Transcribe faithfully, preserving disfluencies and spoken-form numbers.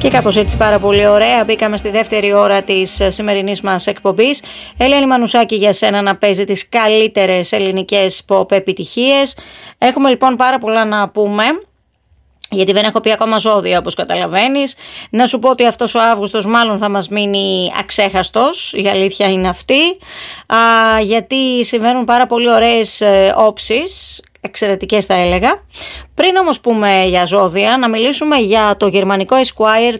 Και κάπως έτσι πάρα πολύ ωραία μπήκαμε στη δεύτερη ώρα της σημερινής μας εκπομπής. Ελένη Μανουσάκη, για σένα να παίζει τις καλύτερες ελληνικές pop επιτυχίες. Έχουμε λοιπόν πάρα πολλά να πούμε, γιατί δεν έχω πει ακόμα ζώδια όπως καταλαβαίνεις. Να σου πω ότι αυτός ο Αύγουστος μάλλον θα μας μείνει αξέχαστος, η αλήθεια είναι αυτή, α, γιατί συμβαίνουν πάρα πολύ ωραίες ε, όψεις, εξαιρετικές θα έλεγα. Πριν όμως πούμε για ζώδια, να μιλήσουμε για το γερμανικό Esquire,